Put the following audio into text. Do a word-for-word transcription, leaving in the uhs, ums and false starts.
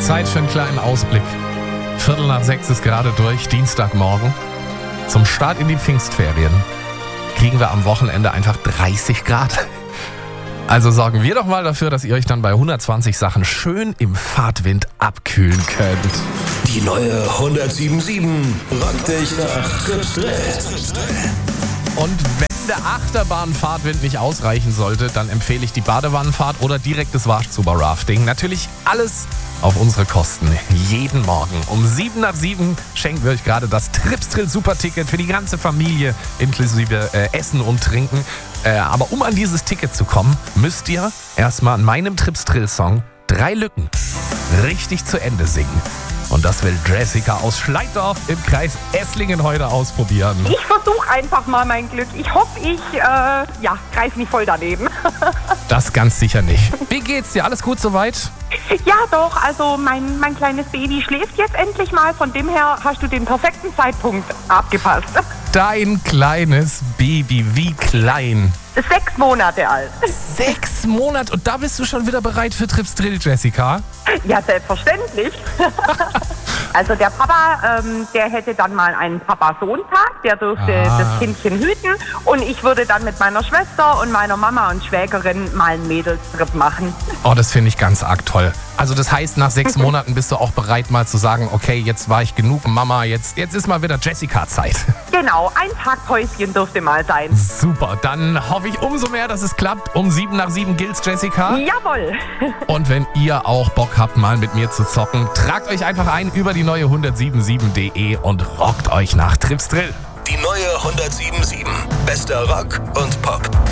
Zeit für einen kleinen Ausblick. Viertel nach sechs ist gerade durch, Dienstagmorgen. Zum Start in die Pfingstferien kriegen wir am Wochenende einfach dreißig Grad. Also sorgen wir doch mal dafür, dass ihr euch dann bei hundertzwanzig Sachen schön im Fahrtwind abkühlen könnt. Die neue hundertsieben sieben rockt dich nach Tripsdrill. Und wenn der Achterbahnfahrtwind nicht ausreichen sollte, dann empfehle ich die Badewannenfahrt oder direktes Waschzuber-Rafting. Natürlich alles auf unsere Kosten. Jeden Morgen um sieben nach sieben schenken wir euch gerade das Tripsdrill-Superticket für die ganze Familie, inklusive äh, Essen und Trinken. Äh, aber um an dieses Ticket zu kommen, müsst ihr erstmal an meinem Tripsdrill-Song drei Lücken richtig zu Ende singen. Und das will Jessica aus Schleiddorf im Kreis Esslingen heute ausprobieren. Ich versuche einfach mal mein Glück. Ich hoffe, ich äh, ja, greife nicht voll daneben. Das ganz sicher nicht. Wie geht's dir? Alles gut soweit? Ja doch, also mein, mein kleines Baby schläft jetzt endlich mal. Von dem her hast du den perfekten Zeitpunkt abgepasst. Dein kleines Baby, wie klein? Sechs Monate alt. Sechs Monate und da bist du schon wieder bereit für Tripsdrill, Jessica? Ja, selbstverständlich. Also der Papa, ähm, der hätte dann mal einen Papa-Sohn-Tag, der dürfte Ah. das Kindchen hüten und ich würde dann mit meiner Schwester und meiner Mama und Schwägerin mal einen Mädelstrip machen. Oh, das finde ich ganz arg toll. Also das heißt, nach sechs Monaten bist du auch bereit mal zu sagen, okay, jetzt war ich genug Mama, jetzt, jetzt ist mal wieder Jessica-Zeit. Genau, ein Tag Päuschen dürfte mal sein. Super, dann hoffe ich umso mehr, dass es klappt. Um sieben nach sieben gilt's, Jessica. Jawohl. Und wenn ihr auch Bock habt, mal mit mir zu zocken, tragt euch einfach ein über die neue hundertsiebenundsiebzig punkt de und rockt euch nach Tripsdrill. Die neue hundertsieben sieben. Bester Rock und Pop.